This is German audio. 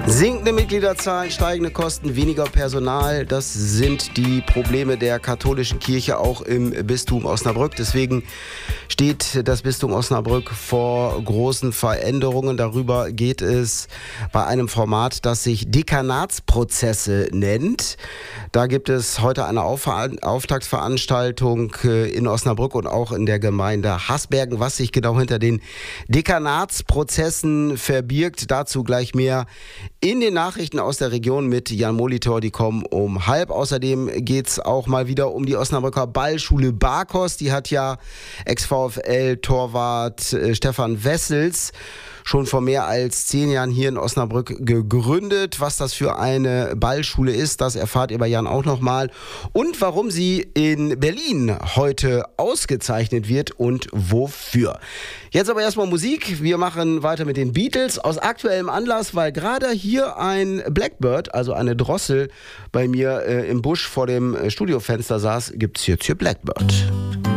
Sinkende Mitgliederzahlen, steigende Kosten, weniger Personal, das sind die Probleme der katholischen Kirche auch im Bistum Osnabrück. Deswegen steht das Bistum Osnabrück vor großen Veränderungen. Darüber geht es bei einem Format, das sich Dekanatsprozesse nennt. Da gibt es heute eine Auftaktveranstaltung in Osnabrück und auch in der Gemeinde Hasbergen. Was sich genau hinter den Dekanatsprozessen verbirgt, dazu gleich mehr in den Nachrichten aus der Region mit Jan Molitor, die kommen um 12:30. Außerdem geht es auch mal wieder um die Osnabrücker Ballschule Barkos. Die hat ja Ex-VfL-Torwart Stefan Wessels schon vor mehr als 10 Jahren hier in Osnabrück gegründet. Was das für eine Ballschule ist, das erfahrt ihr bei Jan auch nochmal. Und warum sie in Berlin heute ausgezeichnet wird und wofür. Jetzt aber erstmal Musik. Wir machen weiter mit den Beatles aus aktuellem Anlass, weil gerade hier ein Blackbird, also eine Drossel, bei mir im Busch vor dem Studiofenster saß, gibt es jetzt hier Blackbird.